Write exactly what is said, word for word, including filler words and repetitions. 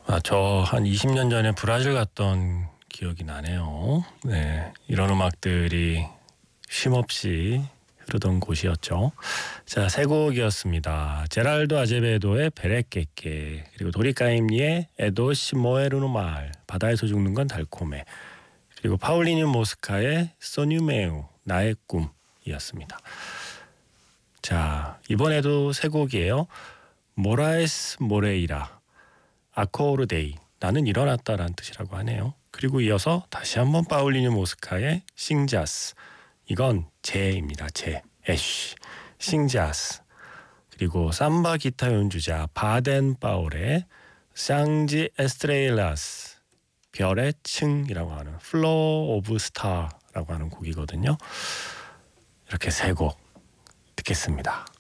아, 저 한 이십 년 전에 브라질 갔던 기억이 나네요. 네, 이런 음악들이 쉼없이 흐르던 곳이었죠. 자, 세 곡이었습니다. 제랄도 아제베도의 베레케케, 그리고 도리카임니의 에도 시모에르노 말, 바다에서 죽는 건 달콤해, 그리고 파울리뉴 모스카의 소뉴메우, 나의 꿈이었습니다. 자, 이번에도 세 곡이에요. 모라에스 모레이라, 아코르데이, 나는 일어났다라는 뜻이라고 하네요. 그리고 이어서 다시 한번 파울리뉴 모스카의 싱자스, 이건 제입니다. 제, 애쉬, 싱자스. 그리고 삼바 기타 연주자 바덴 파울의 샹지 에스트레일라스, 별의 층이라고 하는 플로 오브 스타라고 하는 곡이거든요. 이렇게 세 곡 듣겠습니다.